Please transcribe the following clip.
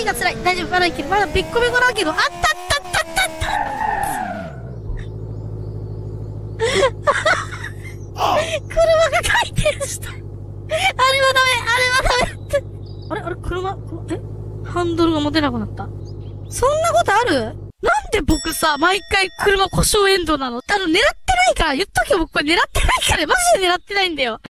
が辛い。大丈夫、まだいける。まだべっこべこだけど、あったあったあったあったあった。車が回転した。あれはダメ、あれはダメって。あれ車、ハンドルが持てなくなった。そんなことある？なんで僕さ、毎回車故障エンドなの？狙ってないから、言っとけよ、僕これ狙ってないから、マジで狙ってないんだよ。